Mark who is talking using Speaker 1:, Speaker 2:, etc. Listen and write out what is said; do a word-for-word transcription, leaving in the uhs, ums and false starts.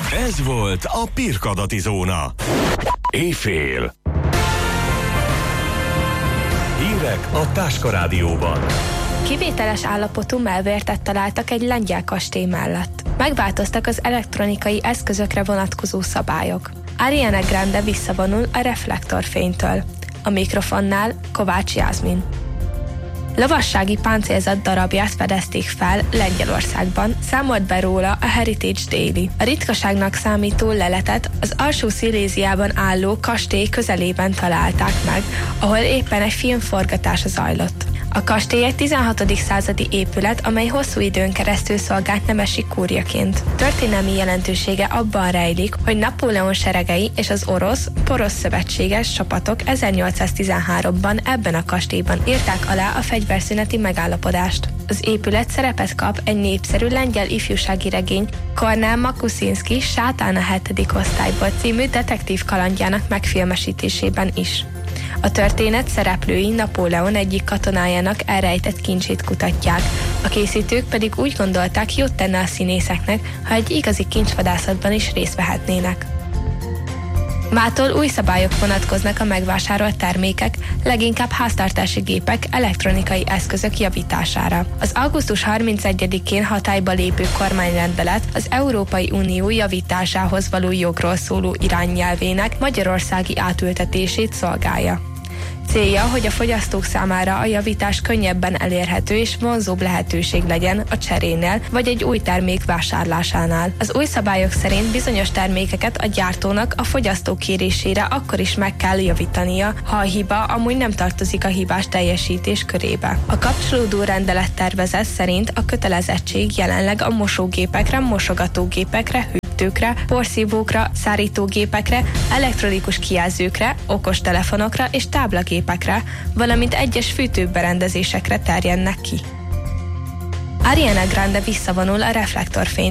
Speaker 1: Ez volt a Pirkadati Zóna. Éjfél. Hírek a Táska Rádióban.
Speaker 2: Kivételes állapotú melvértet találtak egy lengyel kastély mellett. Megváltoztak az elektronikai eszközökre vonatkozó szabályok. Ariana Grande visszavonul a reflektorfénytől. A mikrofonnál Kovács Jászmin. Lovassági páncélzat darabját fedezték fel Lengyelországban, számolt be róla a Heritage Daily. A ritkaságnak számító leletet az Alsó-Sziléziában álló kastély közelében találták meg, ahol éppen egy filmforgatása zajlott. A kastély egy tizenhatodik századi épület, amely hosszú időn keresztül szolgált nemesi kúriaként. Történelmi jelentősége abban rejlik, hogy Napóleon seregei és az orosz, porosz szövetséges csapatok ezernyolcszáztizenháromban ebben a kastélyban írták alá a fegyverszüneti megállapodást. Az épület szerepet kap egy népszerű lengyel ifjúsági regény Kornél Makuszinszki Sátán a hetedik osztályból című detektív kalandjának megfilmesítésében is. A történet szereplői Napóleon egyik katonájának elrejtett kincsét kutatják. A készítők pedig úgy gondolták, jót tenne a színészeknek, ha egy igazi kincsvadászatban is részt vehetnének. Mától új szabályok vonatkoznak a megvásárolt termékek, leginkább háztartási gépek, elektronikai eszközök javítására. Az augusztus harmincegyedikén hatályba lépő kormányrendelet az Európai Unió javításához való jogról szóló irányelvének magyarországi átültetését szolgálja. Célja, hogy a fogyasztók számára a javítás könnyebben elérhető és vonzóbb lehetőség legyen a cserénél vagy egy új termék vásárlásánál. Az új szabályok szerint bizonyos termékeket a gyártónak a fogyasztó kérésére akkor is meg kell javítania, ha a hiba amúgy nem tartozik a hibás teljesítés körébe. A kapcsolódó rendelettervezet szerint a kötelezettség jelenleg a mosógépekre, mosogatógépekre, hűtőkre, porszívókra, szárítógépekre, elektronikus kijelzőkre, okostelefonokra és táblagépekre, valamint egyes fűtőberendezésekre terjednek ki. Ariana Grande visszavonul a reflektorfény